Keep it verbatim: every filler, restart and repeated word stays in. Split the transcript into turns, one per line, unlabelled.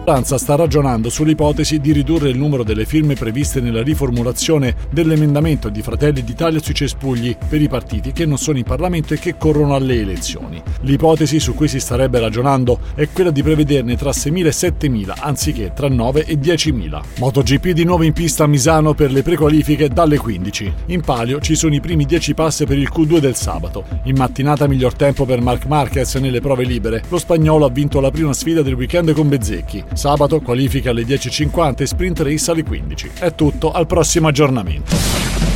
maggioranza sta ragionando sull'ipotesi di ridurre il numero delle firme previste nella riformulazione dell'emendamento di Fratelli d'Italia sui cespugli per i partiti che non sono in Parlamento e che corrono alle elezioni. L'ipotesi su cui si starebbe ragionando è quella di prevederne tra seimila e settemila anziché tra nove e diecimila. MotoGP di nuovo in pista a Misano per le prequalifiche dalle quindici. In palio ci sono i primi dieci pass per il Q due del sabato. In mattinata miglior tempo per Marc Marquez nelle prove libere. Lo spagnolo ha vinto la prima sfida del weekend con Bezzecchi. Sabato qualifica alle dieci e cinquanta e sprint race alle quindici. È tutto, al prossimo aggiornamento.